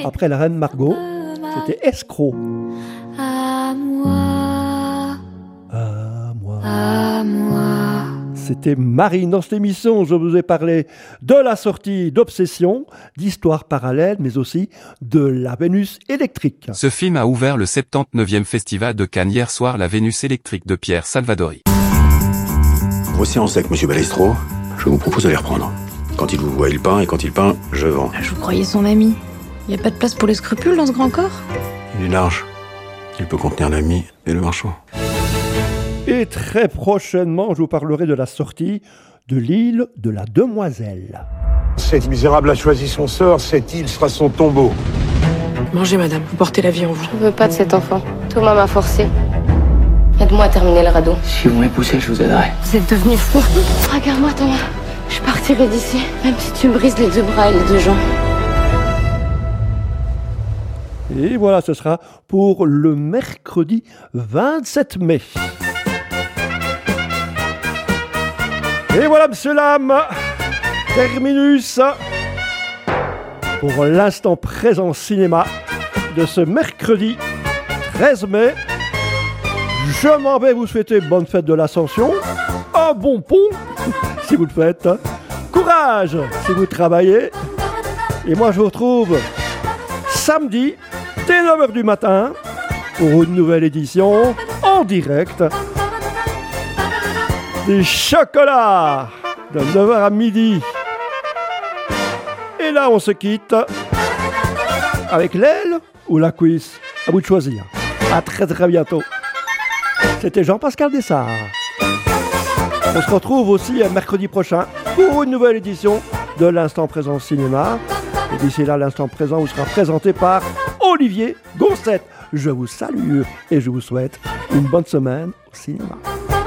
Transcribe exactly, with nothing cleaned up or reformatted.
après la reine Margot, c'était Escroc. À moi, À moi. à moi. C'était Marine. Dans cette émission, je vous ai parlé de la sortie d'Obsession, d'Histoire parallèle, mais aussi de la Vénus électrique. Ce film a ouvert le septante-neuvième Festival de Cannes hier soir, la Vénus électrique de Pierre Salvadori. Grossier en sec, monsieur Balestro. Je vous propose de les reprendre. Quand il vous voit, il peint, et quand il peint, je vends. Je vous croyais son ami. Y a pas de place pour les scrupules dans ce grand corps? Il est large. Il peut contenir l'ami et le marchand. Et très prochainement, je vous parlerai de la sortie de l'île de la Demoiselle. Cet misérable a choisi son sort, cette île sera son tombeau. Mangez, madame, vous portez la vie en vous. Je veux pas de cet enfant. Thomas m'a forcé. Aide-moi à terminer le radeau. Si vous m'épousez, je vous aiderai. Vous êtes devenu fou. Regarde-moi, Thomas. Je partirai d'ici, même si tu me brises les deux bras et les deux jambes. Et voilà, ce sera pour le mercredi vingt-sept mai. Et voilà, monsieur l'âme, terminus pour l'instant présent cinéma de ce mercredi treize mai. Je m'en vais vous souhaiter bonne fête de l'Ascension, un bon pont si vous le faites, courage si vous travaillez, et moi je vous retrouve samedi dès neuf heures du matin pour une nouvelle édition en direct des chocolats de neuf heures à midi. Et là on se quitte avec l'aile ou la cuisse, à vous de choisir. À très très bientôt. C'était Jean-Pascal Dessart. On se retrouve aussi mercredi prochain pour une nouvelle édition de l'Instant Présent Cinéma. Et d'ici là, l'Instant Présent vous sera présenté par Olivier Gonçette. Je vous salue et je vous souhaite une bonne semaine au cinéma.